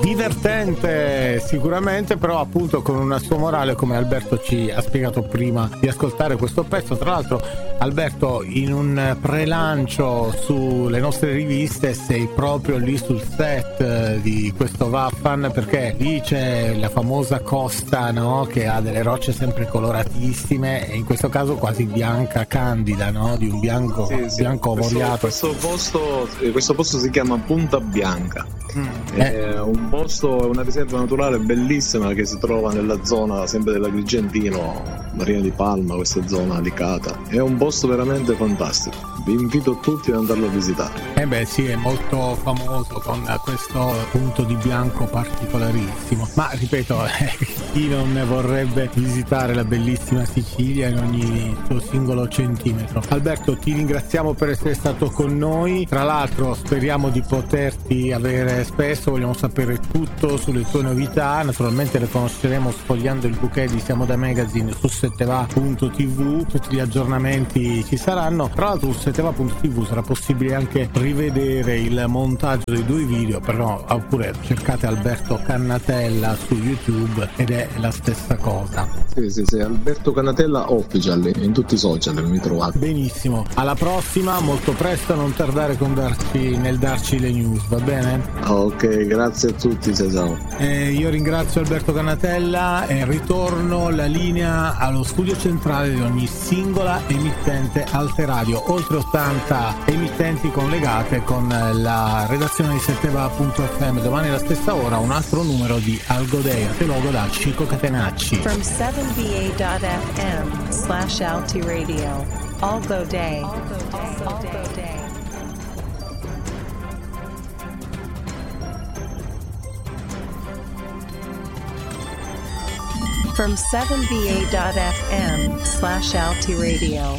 divertente sicuramente, però appunto con una sua morale, come Alberto ci ha spiegato prima di ascoltare questo pezzo. Tra l'altro, Alberto, in un prelancio sulle nostre riviste sei proprio lì sul set di questo Vaffan, perché lì c'è la famosa costa, no? Che ha delle rocce sempre coloratissime e in questo caso quasi bianca candida, no? Di un bianco, bianco ovoriato. Questo posto si chiama Punta Bianca. È un posto, una riserva naturale bellissima che si trova nella zona sempre dell'Agrigentino, Marina di Palma, questa zona Licata. È un posto veramente fantastico, vi invito tutti ad andarlo a visitare. Sì, è molto famoso con questo punto di bianco particolarissimo, ma ripeto, chi non vorrebbe visitare la bellissima Sicilia in ogni suo singolo centimetro. Alberto, ti ringraziamo per essere stato con noi, tra l'altro speriamo di poterti avere spesso, vogliamo sapere tutto sulle tue novità, naturalmente le conosceremo sfogliando il bouquet di Siamo da Magazine su setteva.tv, tutti gli aggiornamenti ci saranno. Tra l'altro su setteva.tv sarà possibile anche rivedere il montaggio dei due video, però oppure cercate Alberto Cannatella su YouTube ed è la stessa cosa. Sì, Alberto Cannatella Official in tutti i social mi trovate. Benissimo, alla prossima, molto presto, non tardare nel darci le news, va bene? Ok, grazie a tutti, ciao. Io ringrazio Alberto Cannatella e ritorno la linea allo studio centrale di ogni singola emittente Alteradio, oltre 80 emittenti collegate con la redazione di setteva.fm. Domani alla stessa ora un altro numero di Algodea, te logo da Chico Catenacci. From 7va.fm/altiradio. Algo Day. From 7va.fm/altiradio.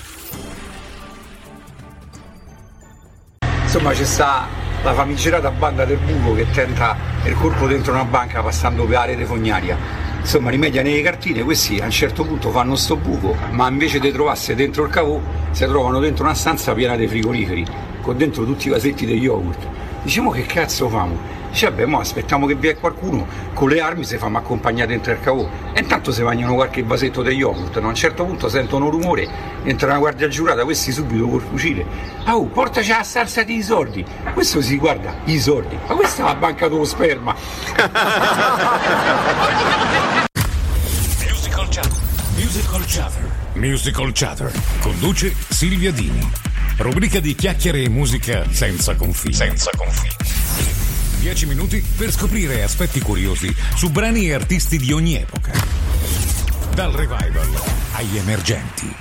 Insomma, c'è sta la famigerata banda del buco che tenta il colpo dentro una banca passando per la rete fognaria. Insomma, rimedia nelle cartine, questi a un certo punto fanno sto buco, ma invece di trovarsi dentro il cavò si trovano dentro una stanza piena di frigoriferi con dentro tutti i vasetti degli yogurt. Diciamo, che cazzo famo? Dice, vabbè, mo aspettiamo che vi è qualcuno con le armi, se fanno accompagnare dentro il cavò e intanto se vagnano qualche vasetto degli yogurt. No? A un certo punto sentono un rumore, entra una guardia giurata, questi subito col fucile: portaci alla stanza dei soldi. Questo si guarda, i soldi, ma questa è la banca dello sperma. Musical Chatter conduce Silvia Dini, rubrica di chiacchiere e musica senza confini. 10 minuti per scoprire aspetti curiosi su brani e artisti di ogni epoca, dal revival agli emergenti.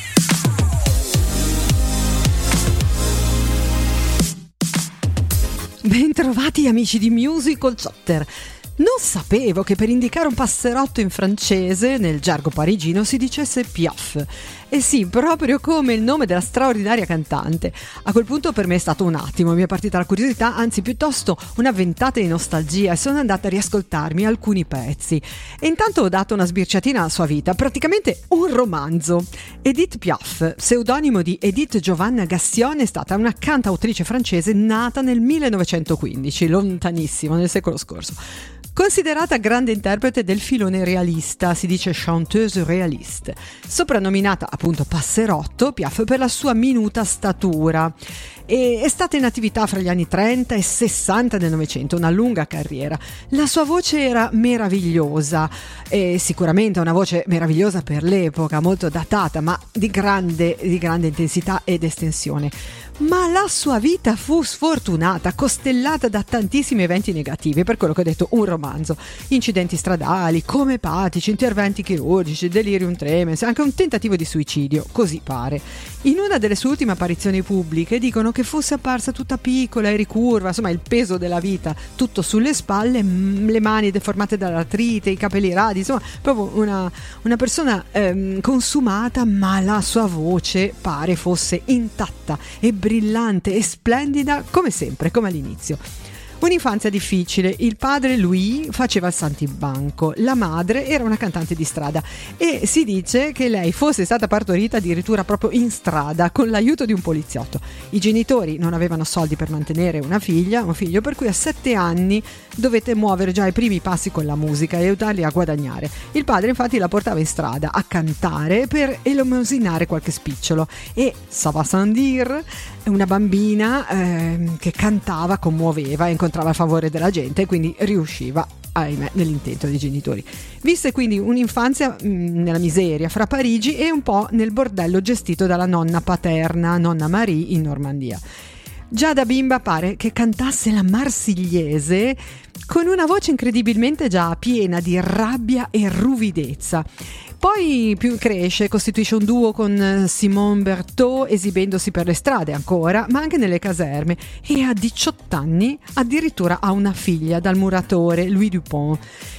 Bentrovati amici di Musical Chatter. Non sapevo che per indicare un passerotto in francese, nel gergo parigino, si dicesse Piaf. E sì, proprio come il nome della straordinaria cantante. A quel punto per me è stato un attimo, mi è partita la curiosità, anzi piuttosto una ventata di nostalgia, e sono andata a riascoltarmi alcuni pezzi. E intanto ho dato una sbirciatina alla sua vita, praticamente un romanzo. Edith Piaf, pseudonimo di Edith Giovanna Gassion, è stata una cantautrice francese nata nel 1915, lontanissimo, nel secolo scorso. Considerata grande interprete del filone realista, si dice chanteuse réaliste, soprannominata appunto Passerotto, Piaf per la sua minuta statura, e è stata in attività fra gli anni 30 e 60 del Novecento, una lunga carriera. La sua voce era meravigliosa, e sicuramente una voce meravigliosa per l'epoca, molto datata, ma di grande intensità ed estensione. Ma la sua vita fu sfortunata, costellata da tantissimi eventi negativi, per quello che ho detto un romanzo: incidenti stradali, come epatici, interventi chirurgici, delirium tremens, anche un tentativo di suicidio, così pare. In una delle sue ultime apparizioni pubbliche dicono che fosse apparsa tutta piccola e ricurva, insomma il peso della vita tutto sulle spalle, le mani deformate dall'artrite, i capelli radi, insomma proprio una persona consumata, ma la sua voce pare fosse intatta e brillante e splendida come sempre, come all'inizio. Un'infanzia difficile. Il padre Louis faceva il saltimbanco, la madre era una cantante di strada e si dice che lei fosse stata partorita addirittura proprio in strada con l'aiuto di un poliziotto. I genitori non avevano soldi per mantenere un figlio, per cui a 7 anni dovette muovere già i primi passi con la musica e aiutarli a guadagnare. Il padre infatti la portava in strada a cantare per elemosinare qualche spicciolo e ça va sans dire, una bambina che cantava, commuoveva e incontrava il favore della gente e quindi riusciva, ahimè, nell'intento dei genitori. Visse quindi un'infanzia nella miseria fra Parigi e un po' nel bordello gestito dalla nonna paterna, nonna Marie, in Normandia. Già da bimba pare che cantasse la marsigliese con una voce incredibilmente già piena di rabbia e ruvidezza. Poi più cresce, costituisce un duo con Simone Berthaud, esibendosi per le strade ancora, ma anche nelle caserme, e a 18 anni addirittura ha una figlia dal muratore Louis Dupont.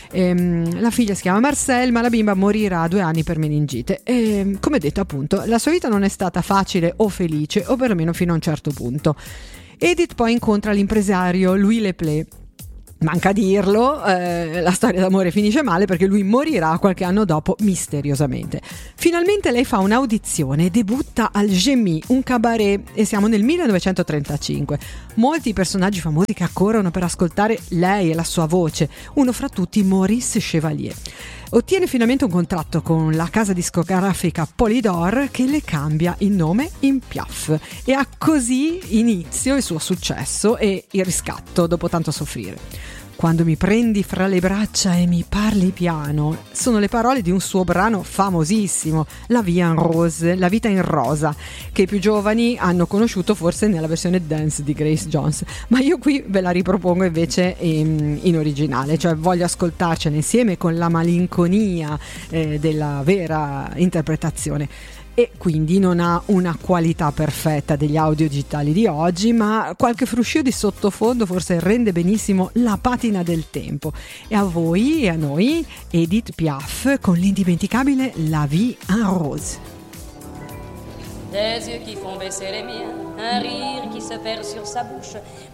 La figlia si chiama Marcelle, ma la bimba morirà a 2 anni per meningite. Come detto, appunto, la sua vita non è stata facile o felice, o perlomeno fino a un certo punto. Edith poi incontra l'impresario Louis Leplé. Manca dirlo, la storia d'amore finisce male perché lui morirà qualche anno dopo misteriosamente. Finalmente lei fa un'audizione e debutta al Gémy, un cabaret, e siamo nel 1935. Molti personaggi famosi che accorrono per ascoltare lei e la sua voce, uno fra tutti Maurice Chevalier. Ottiene finalmente un contratto con la casa discografica Polydor che le cambia il nome in Piaf e ha così inizio il suo successo e il riscatto dopo tanto soffrire. Quando mi prendi fra le braccia e mi parli piano, sono le parole di un suo brano famosissimo, La Vie en Rose, La vita in rosa, che i più giovani hanno conosciuto forse nella versione dance di Grace Jones, ma io qui ve la ripropongo invece in originale, cioè voglio ascoltarcela insieme con la malinconia della vera interpretazione. E quindi non ha una qualità perfetta degli audio digitali di oggi, ma qualche fruscio di sottofondo forse rende benissimo la patina del tempo. E a voi e a noi Edith Piaf con l'indimenticabile La Vie en Rose. Des yeux qui font baisser les miens, un rire qui se perd sur sa bouche,